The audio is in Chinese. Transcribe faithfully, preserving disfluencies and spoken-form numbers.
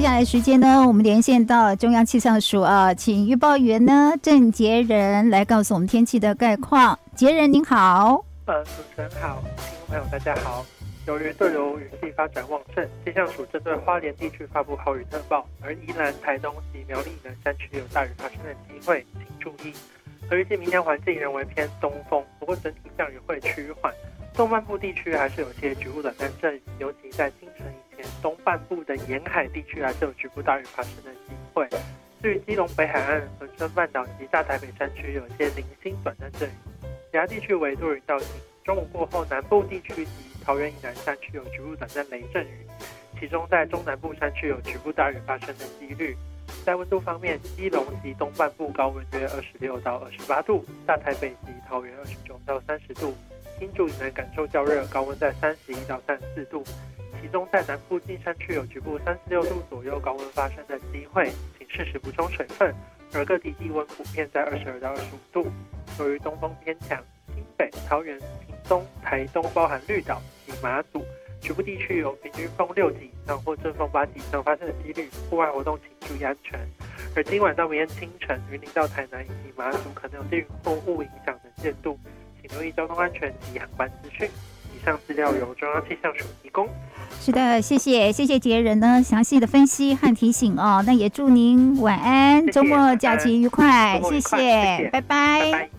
下来时间呢，我们连线到中央气象署啊，请预报员呢郑杰仁来告诉我们天气的概况。杰仁您好。 呃，主持人好，听众朋友大家好。由于对流雨系发展旺盛，气象署针对花莲地区发布豪雨特报，而宜兰、台东及苗栗南山区有大雨发生的机会，请注意。而预计明天环境仍为偏东风，不过整体降雨会趋缓，东半部地区还是有些局部短暂阵雨，尤其在清晨以前，东半部的沿海地区还是有局部大雨发生的机会。至于基隆北海岸、恒春半岛及大台北山区有些零星短暂阵雨，其他地区为多云到晴。中午过后，南部地区及桃园以南山区有局部短暂雷阵雨，其中在中南部山区有局部大雨发生的几率。在温度方面，基隆及东半部高温约二十六到二十八度，大台北及桃园二十九到三十度，新竹以南感受较热，高温在三十一到三十四度。其中在南部近山区有局部三十六度左右高温发生的机会，请适时补充水分。而各地地温普遍在二十二到二十五度。由于东风偏强，新北、桃园、屏东、台东包含绿岛及马祖局部地区有平均风六级以上或阵风八级以上发生的几率，户外活动请注意安全。而今晚到明天清晨，云林到台南以及马祖可能有低云或雾影响能见度，请留意交通安全及航班资讯。以上资料由中央气象署提供。 是的，谢谢谢谢杰仁呢详细的分析和提醒哦。那也祝您晚安， 谢谢周末假期愉快， 周末愉快谢谢， 谢谢拜拜。 拜拜。